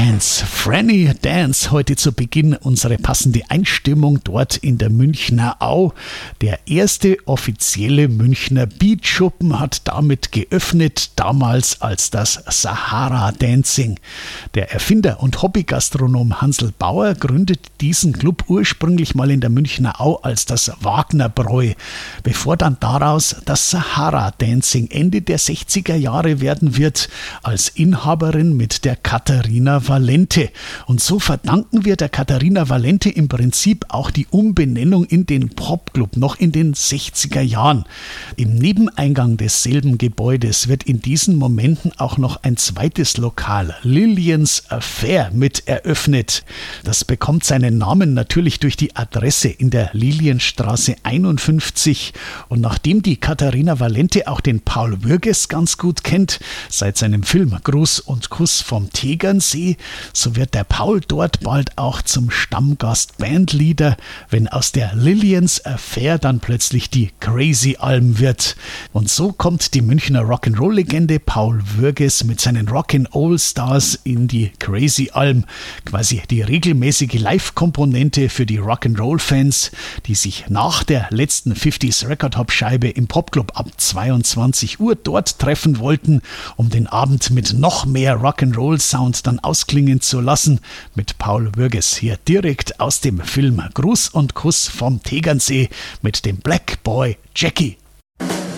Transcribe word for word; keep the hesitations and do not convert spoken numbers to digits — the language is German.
Dance, Franny Dance, heute zu Beginn unsere passende Einstimmung dort in der Münchner Au. Der erste offizielle Münchner Beatschuppen hat damit geöffnet, damals als das Sahara Dancing. Der Erfinder und Hobbygastronom Hansl Bauer gründet diesen Club ursprünglich mal in der Münchner Au als das Wagnerbräu, bevor dann daraus das Sahara Dancing Ende der sechziger Jahre werden wird, als Inhaberin mit der Katharina Valente. Und so verdanken wir der Katharina Valente im Prinzip auch die Umbenennung in den Popclub noch in den sechziger Jahren. Im Nebeneingang desselben Gebäudes wird in diesen Momenten auch noch ein zweites Lokal, Lillian's Affair, mit eröffnet. Das bekommt seinen Namen natürlich durch die Adresse in der Lilienstraße einundfünfzig. Und nachdem die Katharina Valente auch den Paul Würges ganz gut kennt, seit seinem Film Gruß und Kuss vom Tegernsee, so wird der Paul dort bald auch zum Stammgast-Bandleader, wenn aus der Lillian's Affair dann plötzlich die Crazy Alm wird. Und so kommt die Münchner Rock'n'Roll-Legende Paul Würges mit seinen Rock'n'All-Stars in die Crazy Alm, quasi die regelmäßige Live-Komponente für die Rock'n'Roll-Fans, die sich nach der letzten fünfziger Record-Hop-Scheibe im Popclub ab zweiundzwanzig Uhr dort treffen wollten, um den Abend mit noch mehr Rock'n'Roll-Sound dann ausklingen zu lassen, mit Paul Würges hier direkt aus dem Film Gruß und Kuss vom Tegernsee mit dem Black Boy Jackie.